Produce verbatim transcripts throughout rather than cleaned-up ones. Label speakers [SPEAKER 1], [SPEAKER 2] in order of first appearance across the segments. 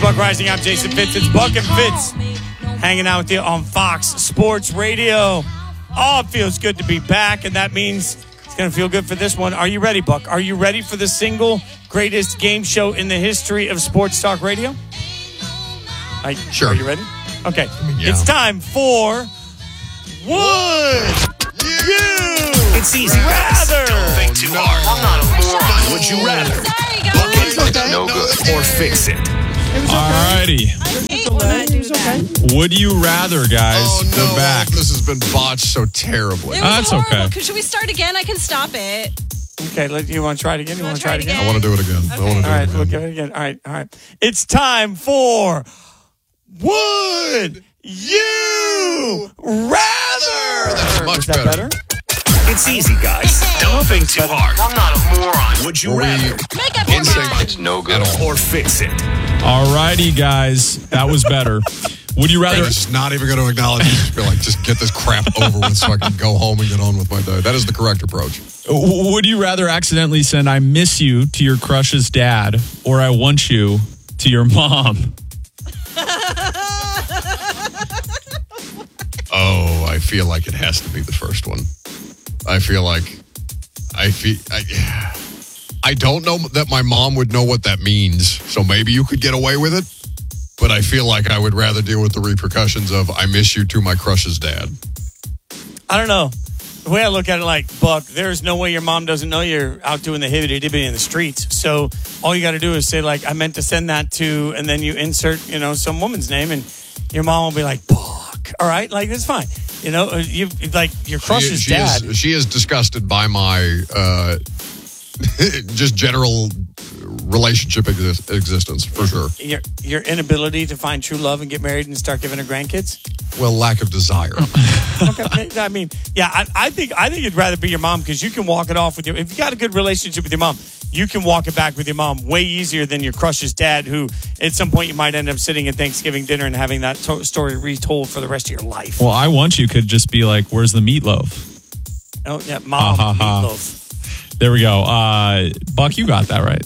[SPEAKER 1] Buck Rising. I'm Jason Fitz. It's Buck and Fitz hanging out with you on Fox Sports Radio. Oh, it feels good to be back, and that means it's going to feel good for this one. Are you ready, Buck? Are you ready for the single greatest game show in the history of sports talk radio? I,
[SPEAKER 2] sure.
[SPEAKER 1] Are you ready? Okay.
[SPEAKER 2] Yeah.
[SPEAKER 1] It's time for Would You
[SPEAKER 3] It's easy,
[SPEAKER 1] Rather.
[SPEAKER 3] Don't think too
[SPEAKER 2] no.
[SPEAKER 3] hard. I'm not a moron. Would you rather?
[SPEAKER 4] Sorry, guys.
[SPEAKER 3] Buck it,
[SPEAKER 2] okay.
[SPEAKER 3] no good. Or fix it.
[SPEAKER 5] Alrighty.
[SPEAKER 4] I hate when I do that.
[SPEAKER 5] Would you rather, guys?
[SPEAKER 2] Oh, no.
[SPEAKER 5] We're back.
[SPEAKER 2] This has been botched so terribly.
[SPEAKER 4] It was
[SPEAKER 5] That's
[SPEAKER 4] horrible.
[SPEAKER 5] okay.
[SPEAKER 4] Could- Should we start again? I can stop it.
[SPEAKER 1] Okay, let, you want to try it again? You want to try it again?
[SPEAKER 2] I want to do it again. I want to do
[SPEAKER 1] All right,
[SPEAKER 2] it again.
[SPEAKER 1] look at it again. All right, all right. It's time for Would You Rather?
[SPEAKER 2] That's much
[SPEAKER 1] Is that
[SPEAKER 2] better.
[SPEAKER 1] better?
[SPEAKER 3] It's easy, guys. Don't think too hard. I'm not a moron. Would you
[SPEAKER 2] Were we
[SPEAKER 3] rather?
[SPEAKER 4] Make up your
[SPEAKER 2] in sync?
[SPEAKER 4] mind.
[SPEAKER 3] It's no good.
[SPEAKER 2] At all.
[SPEAKER 3] Or fix it.
[SPEAKER 5] Alrighty, guys. That was better. Would you rather?
[SPEAKER 2] I'm just not even going to acknowledge it. Just be like, just get this crap over with so I can go home and get on with my day. That is the correct approach.
[SPEAKER 5] w- Would you rather accidentally send "I miss you" to your crush's dad, or "I want you" to your mom?
[SPEAKER 2] Oh, I feel like it has to be the first one. I feel like I feel I, I don't know that my mom would know what that means. So maybe you could get away with it, but I feel like I would rather deal with the repercussions of "I miss you" to my crush's dad.
[SPEAKER 1] I don't know. The way I look at it, like, Buck, there's no way your mom doesn't know you're out doing the hibbity-dibbity in the streets. So all you got to do is say, like, I meant to send that to, and then you insert, you know, some woman's name, and your mom will be like, Buck. All right? Like, it's fine. You know, you like, your crush's
[SPEAKER 2] she, she
[SPEAKER 1] dad.
[SPEAKER 2] Is, she is disgusted by my uh, just general relationship exist- existence, for sure.
[SPEAKER 1] Your, your inability to find true love and get married and start giving her grandkids.
[SPEAKER 2] Well, lack of desire.
[SPEAKER 1] Okay, I mean, yeah, I, I think I think you'd rather be your mom because you can walk it off with your. If you got a good relationship with your mom, you can walk it back with your mom way easier than your crush's dad, who at some point you might end up sitting at Thanksgiving dinner and having that to- story retold for the rest of your life.
[SPEAKER 5] Well, "I want you" could just be like, "Where's the meatloaf?"
[SPEAKER 1] Oh yeah, mom,
[SPEAKER 5] Ha, ha, ha.
[SPEAKER 1] meatloaf.
[SPEAKER 5] There we go. Uh, Buck, you got that right.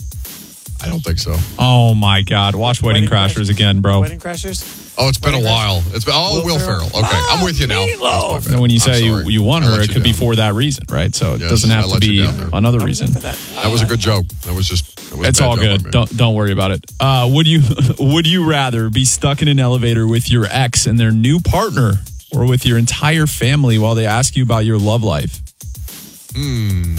[SPEAKER 2] I don't think so.
[SPEAKER 5] Oh my God! Watch Wedding, Crashers again, bro.
[SPEAKER 1] Wedding Crashers.
[SPEAKER 2] Oh, it's been a while. It's been oh, Will,
[SPEAKER 1] Will
[SPEAKER 2] Ferrell.
[SPEAKER 1] Ferrell.
[SPEAKER 2] Okay, I'm with you now.
[SPEAKER 1] Meatloaf.
[SPEAKER 2] That's my bad.
[SPEAKER 5] And when you
[SPEAKER 2] I'm
[SPEAKER 5] say you,
[SPEAKER 2] sorry.
[SPEAKER 5] you want
[SPEAKER 2] I
[SPEAKER 5] her,
[SPEAKER 2] let
[SPEAKER 5] it
[SPEAKER 2] you
[SPEAKER 5] could be
[SPEAKER 2] down.
[SPEAKER 5] for that reason, right? So it
[SPEAKER 2] Yes,
[SPEAKER 5] doesn't
[SPEAKER 2] I
[SPEAKER 5] have to
[SPEAKER 2] let you
[SPEAKER 5] be
[SPEAKER 2] down there.
[SPEAKER 5] another reason.
[SPEAKER 1] For that.
[SPEAKER 2] That was a good joke. That was just. That was
[SPEAKER 5] It's
[SPEAKER 2] a bad
[SPEAKER 5] all
[SPEAKER 2] joke on
[SPEAKER 5] good.
[SPEAKER 2] me.
[SPEAKER 5] Don't don't worry about it. Uh, would you would you rather be stuck in an elevator with your ex and their new partner, or with your entire family while they ask you about your love life?
[SPEAKER 2] Hmm.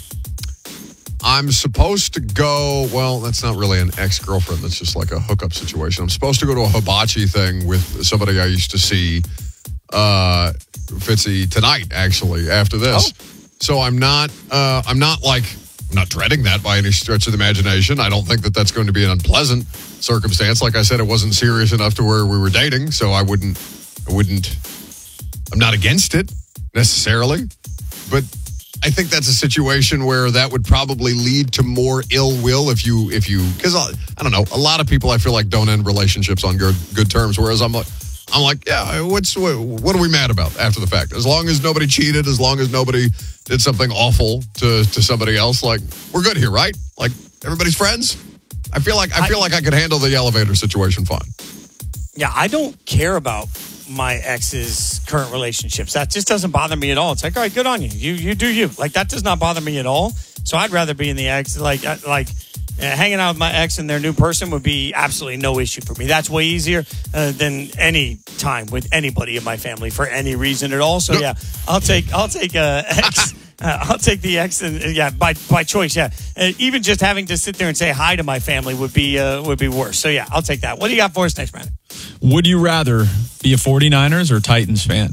[SPEAKER 2] I'm supposed to go. Well, that's not really an ex-girlfriend. That's just like a hookup situation. I'm supposed to go to a hibachi thing with somebody I used to see, uh, Fitzy, tonight. Actually, after this,
[SPEAKER 1] Oh.
[SPEAKER 2] so I'm not. Uh, I'm not like. I'm not dreading that by any stretch of the imagination. I don't think that that's going to be an unpleasant circumstance. Like I said, it wasn't serious enough to where we were dating, so I wouldn't. I wouldn't. I'm not against it necessarily, but I think that's a situation where that would probably lead to more ill will if you if you because I, I don't know, a lot of people I feel like don't end relationships on good good terms, whereas I'm like I'm like yeah, what's what, what are we mad about after the fact? As long as nobody cheated, as long as nobody did something awful to to somebody else, like we're good here, right? Like everybody's friends. I feel like I feel like I could handle the elevator situation fine.
[SPEAKER 1] Yeah, I don't care about my ex's current relationships. That just doesn't bother me at all. It's like, all right, good on you. You you do you. Like, that does not bother me at all. So I'd rather be in the ex. Like, uh, like uh, hanging out with my ex and their new person would be absolutely no issue for me. That's way easier uh, than any time with anybody in my family for any reason at all. So
[SPEAKER 2] Nope.
[SPEAKER 1] yeah, I'll take I'll take uh, ex. Uh, I'll take the ex, and uh, yeah, by by choice, yeah. Uh, even just having to sit there and say hi to my family would be uh, would be worse. So yeah, I'll take that. What do you got for us next, man?
[SPEAKER 5] Would you rather be a 49ers or Titans fan?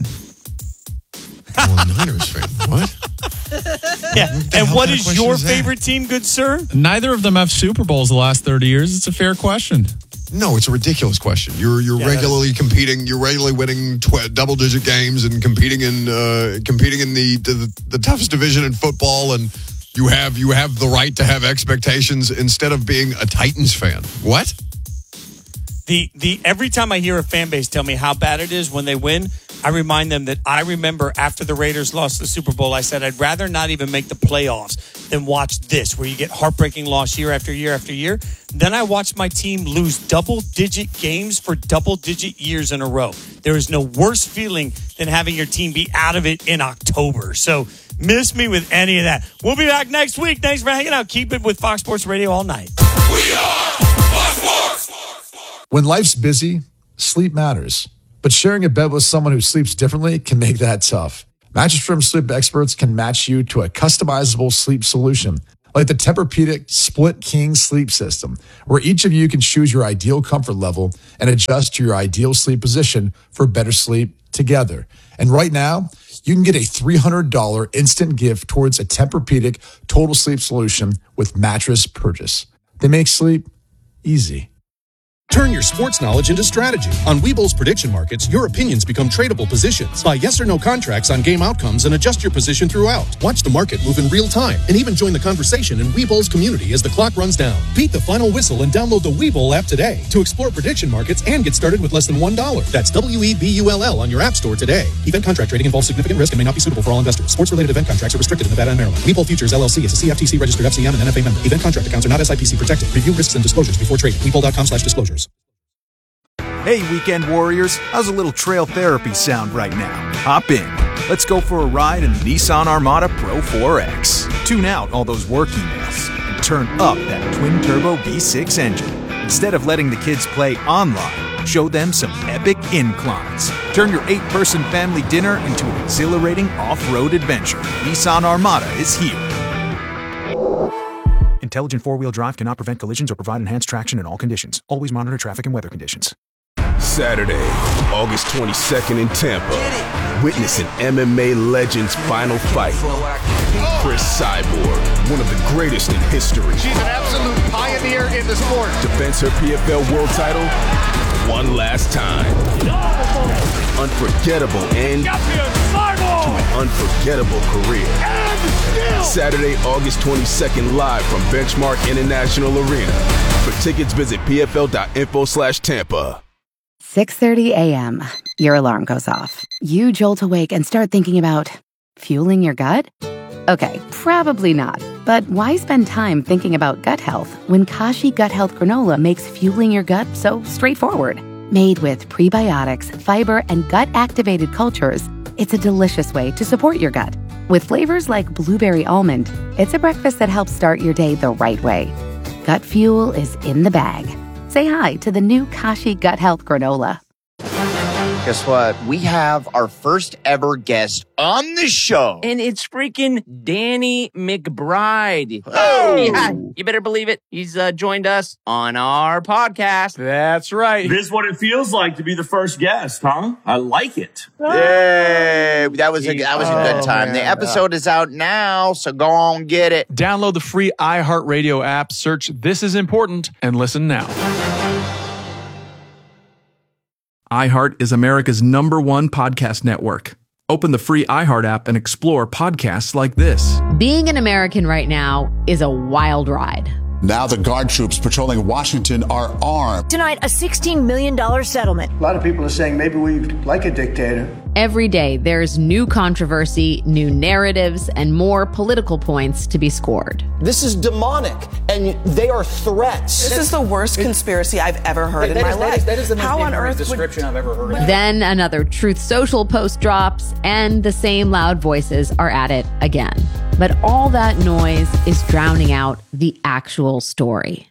[SPEAKER 2] Oh, Niners fan. What?
[SPEAKER 1] Yeah, and
[SPEAKER 2] hell
[SPEAKER 1] what
[SPEAKER 2] kind of
[SPEAKER 1] is
[SPEAKER 2] question
[SPEAKER 1] your
[SPEAKER 2] is that?
[SPEAKER 1] favorite team, good sir?
[SPEAKER 5] Neither of them have Super Bowls the last thirty years. It's a fair question.
[SPEAKER 2] No, it's a ridiculous question. You're you're
[SPEAKER 1] Yeah, that
[SPEAKER 2] regularly competing. You're regularly winning tw- double digit games and competing in uh, competing in the, the the toughest division in football. And you have you have the right to have expectations instead of being a Titans fan. What?
[SPEAKER 1] The the every time I hear a fan base tell me how bad it is when they win, I remind them that I remember after the Raiders lost the Super Bowl, I said I'd rather not even make the playoffs than watch this, where you get heartbreaking loss year after year after year. Then I watched my team lose double-digit games for double-digit years in a row. There is no worse feeling than having your team be out of it in October. So miss me with any of that. We'll be back next week. Thanks for hanging out. Keep it with Fox Sports Radio all night.
[SPEAKER 6] We are Fox Sports. When life's busy, sleep matters. But sharing a bed with someone who sleeps differently can make that tough. Mattress Firm sleep experts can match you to a customizable sleep solution, like the Tempur-Pedic Split King Sleep System, where each of you can choose your ideal comfort level and adjust to your ideal sleep position for better sleep together. And right now, you can get a three hundred dollars instant gift towards a Tempur-Pedic total sleep solution with mattress purchase. They make sleep easy.
[SPEAKER 7] Turn your sports knowledge into strategy. On Webull's prediction markets, your opinions become tradable positions. Buy yes or no contracts on game outcomes and adjust your position throughout. Watch the market move in real time and even join the conversation in Webull's community as the clock runs down. Beat the final whistle and download the Webull app today to explore prediction markets and get started with less than one dollar. That's W E B U L L on your app store today. Event contract trading involves significant risk and may not be suitable for all investors. Sports-related event contracts are restricted in Nevada and Maryland. Webull Futures, L L C is a C F T C registered F C M and N F A member. Event contract accounts are not S I P C protected. Review risks and disclosures before trading. Webull.com slash disclosures.
[SPEAKER 8] Hey, weekend warriors, how's a little trail therapy sound right now? Hop in. Let's go for a ride in the Nissan Armada Pro four X. Tune out all those work emails and turn up that twin-turbo V six engine. Instead of letting the kids play online, show them some epic inclines. Turn your eight-person family dinner into an exhilarating off-road adventure. Nissan Armada is here. Intelligent four-wheel drive cannot prevent collisions or provide enhanced traction in all conditions. Always monitor traffic and weather conditions.
[SPEAKER 3] Saturday, August twenty-second in Tampa. Witness an M M A legend's final fight. Chris Cyborg, one of the greatest in history.
[SPEAKER 9] She's an absolute pioneer in the sport.
[SPEAKER 3] Defends her P F L world title one last time. Unforgettable end to an unforgettable career. Saturday, August twenty-second, live from Benchmark International Arena. For tickets, visit pfl.info slash Tampa.
[SPEAKER 10] six thirty a.m. Your alarm goes off. You jolt awake and start thinking about fueling your gut? Okay, probably not. But why spend time thinking about gut health when Kashi Gut Health Granola makes fueling your gut so straightforward? Made with prebiotics, fiber, and gut-activated cultures, it's a delicious way to support your gut. With flavors like blueberry almond, it's a breakfast that helps start your day the right way. Gut fuel is in the bag. Say hi to the new Kashi Gut Health Granola.
[SPEAKER 11] Guess what? We have our first ever guest on the show.
[SPEAKER 12] And it's freaking Danny McBride.
[SPEAKER 11] Oh!
[SPEAKER 12] Yeah, you better believe it. He's uh, joined us on our podcast.
[SPEAKER 13] That's right. This is what it feels like to be the first guest, huh? I like it.
[SPEAKER 11] Yay! That was a, that was a good time.
[SPEAKER 13] Oh,
[SPEAKER 11] the
[SPEAKER 13] man.
[SPEAKER 11] episode is out now, so go on, get it.
[SPEAKER 14] Download the free iHeartRadio app, search This Is Important, and listen now. iHeart is America's number one podcast network. Open the free iHeart app and explore podcasts like this.
[SPEAKER 15] Being an American right now is a wild ride.
[SPEAKER 16] Now the guard troops patrolling Washington are armed.
[SPEAKER 17] Tonight, a sixteen million dollars settlement.
[SPEAKER 18] A lot of people are saying maybe we like a dictator.
[SPEAKER 15] Every day, there's new controversy, new narratives, and more political points to be scored.
[SPEAKER 19] This is demonic, and they are threats.
[SPEAKER 20] This is the worst conspiracy I've ever heard in my
[SPEAKER 19] is,
[SPEAKER 20] life.
[SPEAKER 19] That is, that is the most
[SPEAKER 20] How on earth
[SPEAKER 19] description
[SPEAKER 20] would...
[SPEAKER 19] I've ever heard.
[SPEAKER 15] Then another Truth Social post drops, and the same loud voices are at it again. But all that noise is drowning out the actual story.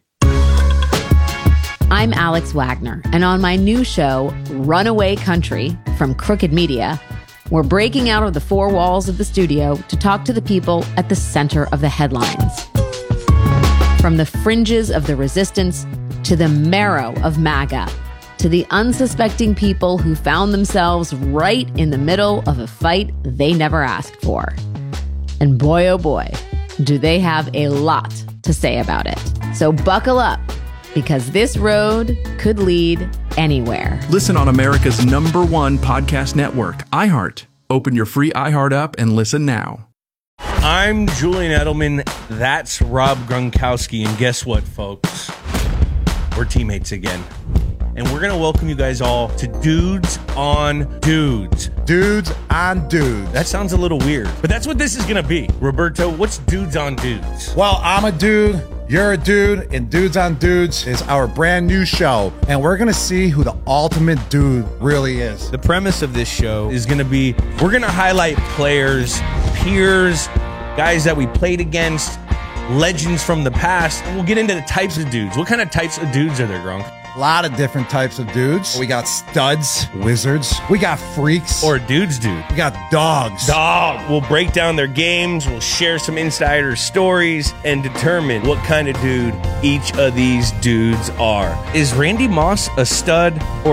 [SPEAKER 15] I'm Alex Wagner, and on my new show, Runaway Country, from Crooked Media, we're breaking out of the four walls of the studio to talk to the people at the center of the headlines. From the fringes of the resistance to the marrow of MAGA, to the unsuspecting people who found themselves right in the middle of a fight they never asked for. And boy, oh boy, do they have a lot to say about it. So buckle up, because this road could lead anywhere.
[SPEAKER 14] Listen on America's number one podcast network, iHeart. Open your free iHeart app and listen now.
[SPEAKER 13] I'm Julian Edelman. That's Rob Gronkowski. And guess what, folks? We're teammates again.
[SPEAKER 21] and we're going to welcome you guys all to Dudes on Dudes.
[SPEAKER 22] Dudes on Dudes.
[SPEAKER 21] That sounds a little weird, but that's what this is going to be. Roberto, what's Dudes on Dudes?
[SPEAKER 22] Well, I'm a dude, you're a dude, and Dudes on Dudes is our brand new show, and we're going to see who the ultimate dude really is.
[SPEAKER 21] The premise of this show is going to be, we're going to highlight players, peers, guys that we played against, legends from the past, and we'll get into the types of dudes. What kind of types of dudes are there, Gronk?
[SPEAKER 22] A lot of different types of dudes. We got studs, wizards. We got freaks.
[SPEAKER 21] Or dudes dude.
[SPEAKER 22] We got dogs.
[SPEAKER 21] Dog. We'll break down their games. We'll share some insider stories and determine what kind of dude each of these dudes are. Is Randy Moss a stud or